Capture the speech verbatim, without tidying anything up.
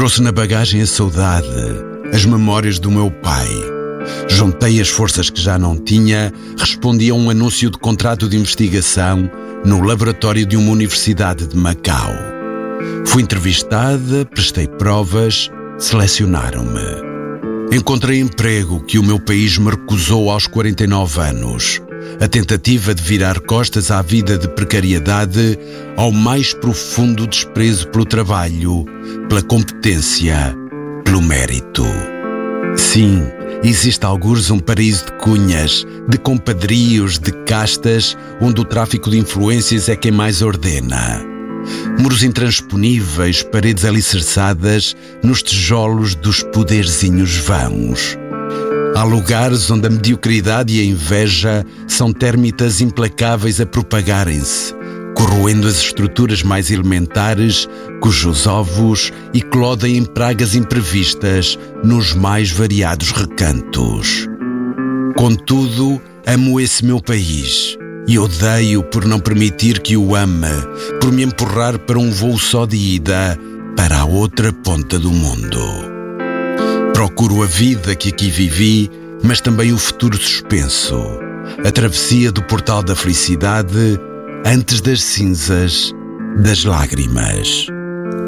Trouxe na bagagem a saudade, as memórias do meu pai. Juntei as forças que já não tinha, respondi a um anúncio de contrato de investigação no laboratório de uma universidade de Macau. Fui entrevistada, prestei provas, selecionaram-me. Encontrei emprego que o meu país me recusou aos quarenta e nove anos. A tentativa de virar costas à vida de precariedade, ao mais profundo desprezo pelo trabalho, pela competência, pelo mérito. Sim, existe algures um paraíso de cunhas, de compadrios, de castas, onde o tráfico de influências é quem mais ordena. Muros intransponíveis, paredes alicerçadas nos tijolos dos poderzinhos vãos. Há lugares onde a mediocridade e a inveja são térmitas implacáveis a propagarem-se, corroendo as estruturas mais elementares, cujos ovos eclodem em pragas imprevistas nos mais variados recantos. Contudo, amo esse meu país e odeio por não permitir que o ame, por me empurrar para um voo só de ida para a outra ponta do mundo. Procuro a vida que aqui vivi, mas também o futuro suspenso, a travessia do portal da felicidade antes das cinzas das lágrimas.